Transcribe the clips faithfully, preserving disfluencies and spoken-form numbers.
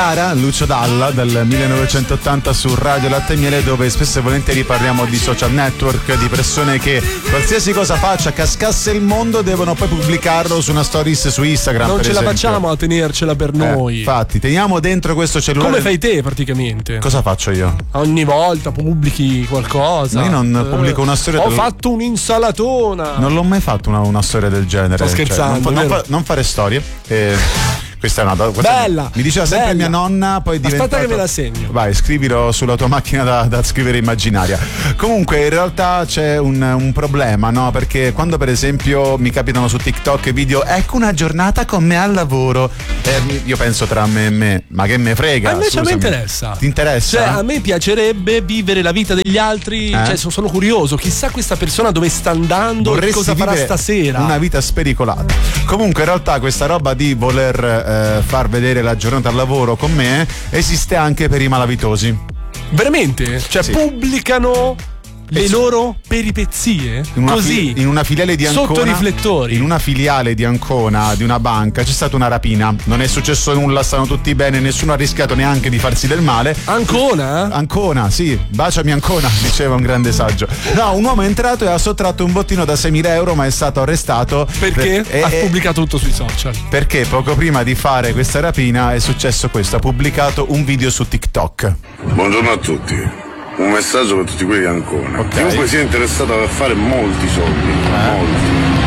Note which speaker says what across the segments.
Speaker 1: Cara, Lucio Dalla del millenovecentottanta su Radio Latte e Miele, dove spesso e volentieri parliamo di social network, di persone che qualsiasi cosa faccia, cascasse il mondo, devono poi pubblicarlo su una stories su Instagram.
Speaker 2: Non
Speaker 1: per
Speaker 2: ce
Speaker 1: esempio.
Speaker 2: la facciamo a tenercela per
Speaker 1: Eh,
Speaker 2: noi.
Speaker 1: infatti, teniamo dentro questo cellulare.
Speaker 2: Come fai te praticamente?
Speaker 1: Cosa faccio io?
Speaker 2: Ogni volta pubblichi qualcosa.
Speaker 1: Ma io non
Speaker 2: Eh,
Speaker 1: pubblico una storia
Speaker 2: Ho
Speaker 1: del-
Speaker 2: fatto un'insalatona.
Speaker 1: Non l'ho mai fatto una, una storia del genere.
Speaker 2: Sto scherzando,
Speaker 1: Cioè, non, fa- non
Speaker 2: vero?
Speaker 1: fa- non fare storie. Eh, questa è una questa
Speaker 2: Bella,
Speaker 1: mi diceva sempre
Speaker 2: bella.
Speaker 1: mia nonna, poi è
Speaker 2: Aspetta
Speaker 1: diventato...
Speaker 2: che me la segno.
Speaker 1: Vai, scrivilo sulla tua macchina da, da scrivere immaginaria. Comunque in realtà c'è un, un problema, no? Perché quando per esempio mi capitano su TikTok video, ecco una giornata con me al lavoro, eh, io penso tra me e me, ma che me frega?
Speaker 2: Ma invece a me
Speaker 1: scusami.
Speaker 2: interessa.
Speaker 1: Ti interessa?
Speaker 2: Cioè, a me piacerebbe vivere la vita degli altri.
Speaker 1: Eh?
Speaker 2: Cioè, sono, sono curioso. Chissà questa persona dove sta andando e
Speaker 1: Vorresti
Speaker 2: cosa farà
Speaker 1: vivere
Speaker 2: stasera.
Speaker 1: una vita spericolata. Comunque in realtà questa roba di voler eh, far vedere la giornata al lavoro con me esiste anche per i malavitosi.
Speaker 2: Veramente? Cioè,
Speaker 1: Sì.
Speaker 2: pubblicano le
Speaker 1: Eh,
Speaker 2: loro peripezie
Speaker 1: In una,
Speaker 2: così
Speaker 1: fi- in una filiale di Ancona,
Speaker 2: sotto riflettori.
Speaker 1: in una filiale di Ancona di una banca c'è stata una rapina, non è successo nulla, stanno tutti bene, nessuno ha rischiato neanche di farsi del male.
Speaker 2: Ancona?
Speaker 1: Ancona, sì, baciami Ancona, diceva un grande saggio. No, un uomo è entrato e ha sottratto un bottino da seimila euro, ma è stato arrestato
Speaker 2: Perché
Speaker 1: per- e-
Speaker 2: ha
Speaker 1: e-
Speaker 2: pubblicato tutto sui social.
Speaker 1: perché poco prima di fare questa rapina è successo questo, ha pubblicato un video su TikTok.
Speaker 3: Buongiorno a tutti. Un messaggio per tutti quelli di Ancona.
Speaker 1: Ok.
Speaker 3: Chiunque sia interessato a fare molti soldi, molti.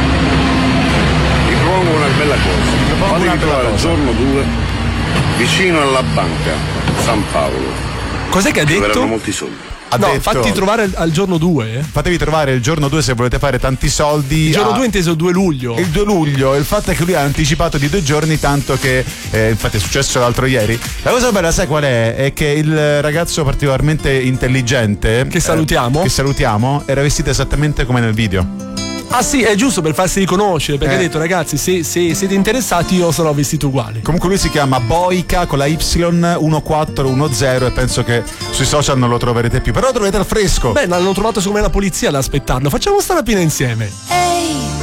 Speaker 3: Vi propongo una bella cosa.
Speaker 1: una
Speaker 3: Fatevi
Speaker 1: bella
Speaker 3: trovare il
Speaker 1: cosa.
Speaker 3: giorno due vicino alla banca San Paolo.
Speaker 2: Cos'è che ha
Speaker 3: Ci
Speaker 2: detto?
Speaker 3: verranno molti soldi.
Speaker 1: Ha
Speaker 2: No,
Speaker 1: detto,
Speaker 2: fatti trovare al, al giorno due.
Speaker 1: fatevi trovare il giorno due se volete fare tanti soldi.
Speaker 2: Il giorno
Speaker 1: a-
Speaker 2: due inteso due luglio.
Speaker 1: Il due luglio, il fatto è che lui ha anticipato di due giorni, tanto che eh, infatti è successo l'altro ieri. La cosa bella, sai qual è? È che il ragazzo particolarmente intelligente,
Speaker 2: Che salutiamo.
Speaker 1: eh, che salutiamo, era vestito esattamente come nel video.
Speaker 2: Ah sì, è giusto per farsi riconoscere, perché
Speaker 1: Eh.
Speaker 2: ha detto ragazzi, se, se siete interessati io sarò vestito uguale.
Speaker 1: Comunque lui si chiama Boica con la Y uno quattro uno zero e penso che sui social non lo troverete più, però lo troverete al fresco.
Speaker 2: Beh, l'hanno trovato secondo me la polizia ad aspettarlo. Facciamo sta rapina insieme.
Speaker 4: Ehi,